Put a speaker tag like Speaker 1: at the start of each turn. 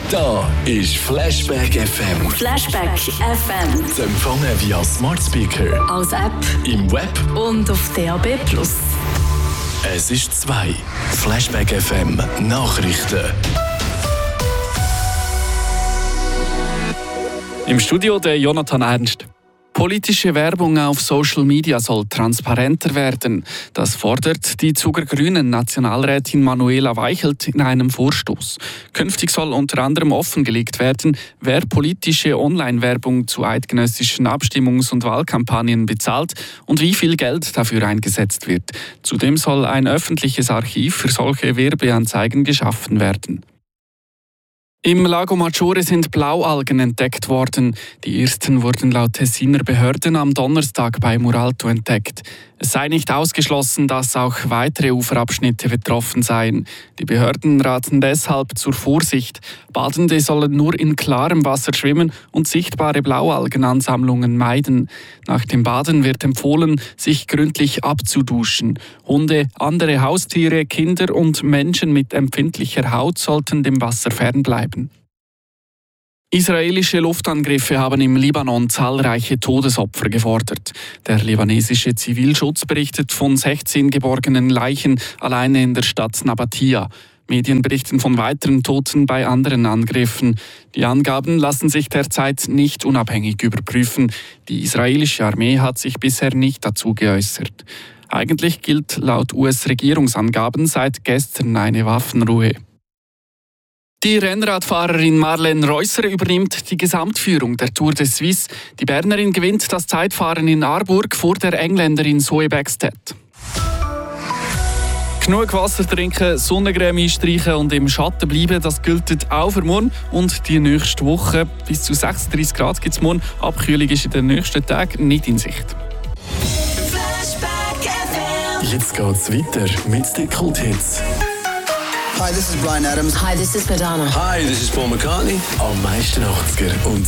Speaker 1: Da ist Flashback FM.
Speaker 2: Flashback FM.
Speaker 1: Zu empfangen via Smart Speaker,
Speaker 2: Als App
Speaker 1: im Web.
Speaker 2: und auf DAB+.
Speaker 1: Es ist 2. Flashback FM Nachrichten.
Speaker 3: Im Studio der Jonathan Ernst. Politische Werbung auf Social Media soll transparenter werden. Das fordert die Zuger Grünen Nationalrätin Manuela Weichelt in einem Vorstoß. Künftig soll unter anderem offengelegt werden, wer politische Online-Werbung zu eidgenössischen Abstimmungs- und Wahlkampagnen bezahlt und wie viel Geld dafür eingesetzt wird. Zudem soll ein öffentliches Archiv für solche Werbeanzeigen geschaffen werden. Im Lago Maggiore sind Blaualgen entdeckt worden. Die ersten wurden laut Tessiner Behörden am Donnerstag bei Muralto entdeckt. Es sei nicht ausgeschlossen, dass auch weitere Uferabschnitte betroffen seien. Die Behörden raten deshalb zur Vorsicht. Badende sollen nur in klarem Wasser schwimmen und sichtbare Blaualgenansammlungen meiden. Nach dem Baden wird empfohlen, sich gründlich abzuduschen. Hunde, andere Haustiere, Kinder und Menschen mit empfindlicher Haut sollten dem Wasser fernbleiben. Israelische Luftangriffe haben im Libanon zahlreiche Todesopfer gefordert. Der libanesische Zivilschutz berichtet von 16 geborgenen Leichen alleine in der Stadt Nabatia. Medien berichten von weiteren Toten bei anderen Angriffen. Die Angaben lassen sich derzeit nicht unabhängig überprüfen. Die israelische Armee hat sich bisher nicht dazu geäußert. Eigentlich gilt laut US-Regierungsangaben seit gestern eine Waffenruhe. Die Rennradfahrerin Marlene Reusser übernimmt die Gesamtführung der Tour de Suisse. Die Bernerin gewinnt das Zeitfahren in Aarburg vor der Engländerin Zoe Bäckstedt. Genug Wasser trinken, Sonnencreme einstreichen und im Schatten bleiben, das gilt auch für morgen und die nächste Woche. Bis zu 36 Grad gibt es morgen. Abkühlung ist in den nächsten Tagen nicht in Sicht.
Speaker 1: Jetzt geht's weiter mit den Kulthits.
Speaker 4: Hi, this is Bryan Adams.
Speaker 2: Hi, this is Madonna.
Speaker 5: Hi, this is Paul McCartney.
Speaker 1: Am meisten 80er und